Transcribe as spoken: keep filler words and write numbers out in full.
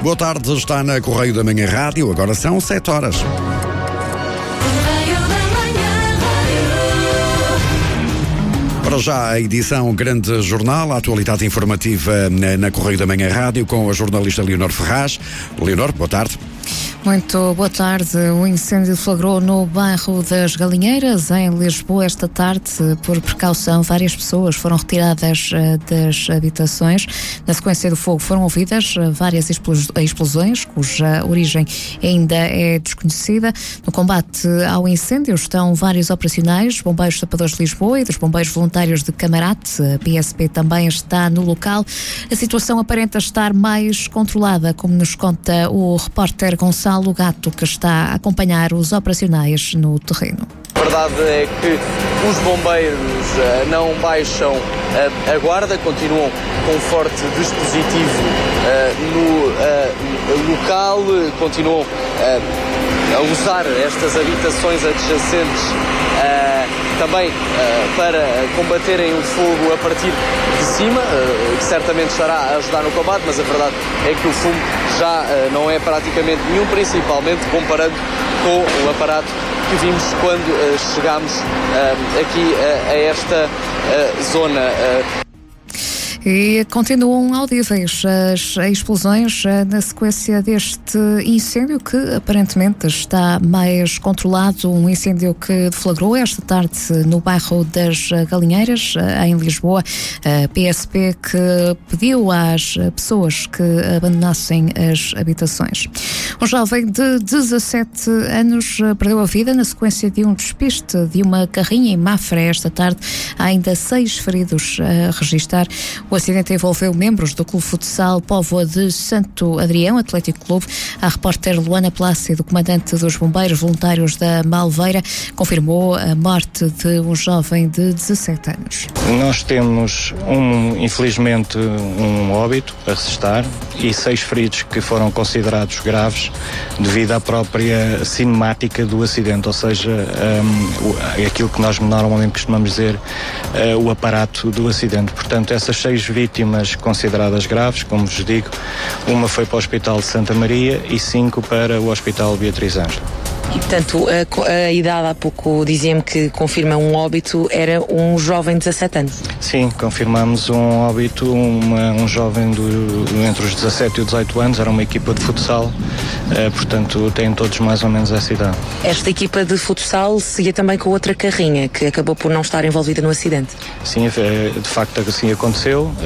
boa tarde, está na Correio da Manhã Rádio, agora são sete horas. Para já a edição Grande Jornal, a atualidade informativa na, na Correio da Manhã Rádio com a jornalista Leonor Ferraz. Leonor, boa tarde. Muito boa tarde. O incêndio flagrou no bairro das Galinheiras, em Lisboa, esta tarde. Por precaução, várias pessoas foram retiradas das habitações. Na sequência do fogo foram ouvidas várias explosões, cuja origem ainda é desconhecida. No combate ao incêndio estão vários operacionais, Bombeiros Tapadores de Lisboa e dos Bombeiros Voluntários de Camarate. A P S P também está no local. A situação aparenta estar mais controlada, como nos conta o repórter Gonçalo Gato, que está a acompanhar os operacionais no terreno. A verdade é que os bombeiros uh, não baixam uh, a guarda, continuam com um forte dispositivo uh, no uh, local, continuam uh, a usar estas habitações adjacentes uh, também uh, para combaterem o fogo a partir de cima, uh, que certamente estará a ajudar no combate, mas a verdade é que o fumo já uh, não é praticamente nenhum, principalmente comparando com o aparato que vimos quando uh, chegámos uh, aqui uh, a esta uh, zona. Uh. E continuam audíveis as explosões na sequência deste incêndio que aparentemente está mais controlado. Um incêndio que deflagrou esta tarde no bairro das Galinheiras, em Lisboa. A P S P que pediu às pessoas que abandonassem as habitações. Um jovem de dezassete anos perdeu a vida na sequência de um despiste de uma carrinha em Mafra esta tarde. Há ainda seis feridos a registar. O acidente envolveu membros do Clube Futsal Póvoa de Santo Adrião Atlético Clube. A repórter Luana Plácido, comandante dos Bombeiros Voluntários da Malveira, confirmou a morte de um jovem de dezassete anos. Nós temos, um, infelizmente, um óbito a registrar e seis feridos que foram considerados graves devido à própria cinemática do acidente, ou seja, um, aquilo que nós normalmente costumamos dizer, uh, o aparato do acidente. Portanto, essas seis vítimas consideradas graves, como vos digo, uma foi para o Hospital de Santa Maria e cinco para o Hospital Beatriz Ângela. E, portanto, a, a idade, há pouco dizia-me que confirma um óbito, era um jovem de dezassete anos. Sim, confirmamos um óbito, uma, um jovem do, entre os dezassete e os dezoito anos, era uma equipa de futsal, eh, portanto têm todos mais ou menos essa idade. Esta equipa de futsal seguia também com outra carrinha, que acabou por não estar envolvida no acidente? Sim, de facto assim aconteceu.